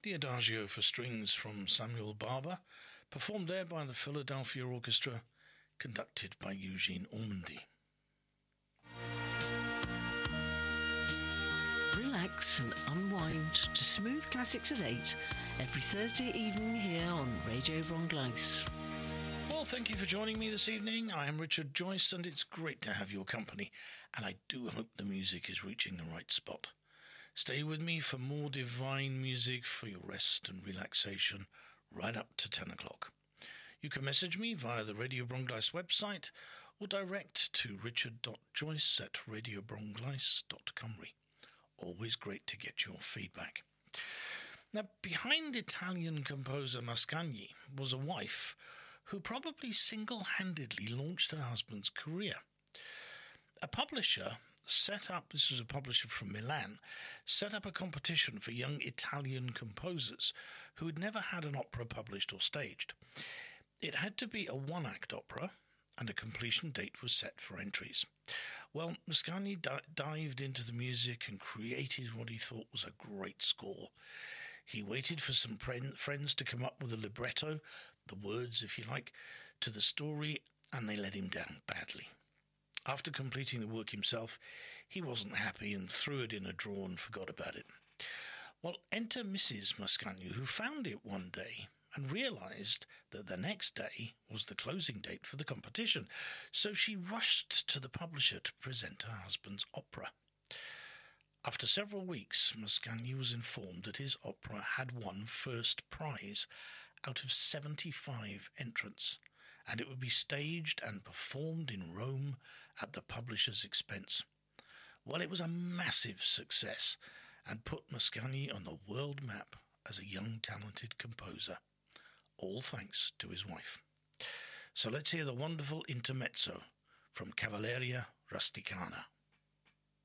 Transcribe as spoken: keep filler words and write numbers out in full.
The Adagio for Strings from Samuel Barber, performed there by the Philadelphia Orchestra, conducted by Eugene Ormandy. Relax and unwind to Smooth Classics at eight every Thursday evening here on Radio Brongleis. Well, thank you for joining me this evening. I am Richard Joyce, and it's great to have your company, and I do hope the music is reaching the right spot. Stay with me for more divine music for your rest and relaxation right up to ten o'clock. You can message me via the Radio Brongleis website or direct to richard dot joyce at radio brongleis dot cymru. Always great to get your feedback. Now, behind Italian composer Mascagni was a wife who probably single-handedly launched her husband's career. A publisher set up, this was a publisher from Milan, set up a competition for young Italian composers who had never had an opera published or staged. It had to be a one-act opera, and a completion date was set for entries. Well, Mascagni di- dived into the music and created what he thought was a great score. He waited for some pre- friends to come up with a libretto, the words, if you like, to the story, and they let him down badly. After completing the work himself, he wasn't happy and threw it in a drawer and forgot about it. Well, enter Missus Mascagni, who found it one day and realised that the next day was the closing date for the competition, so she rushed to the publisher to present her husband's opera. After several weeks, Mascagni was informed that his opera had won first prize out of seventy-five entrants, and it would be staged and performed in Rome at the publisher's expense. Well, it was a massive success and put Mascagni on the world map as a young talented composer, all thanks to his wife. So let's hear the wonderful intermezzo from Cavalleria Rusticana.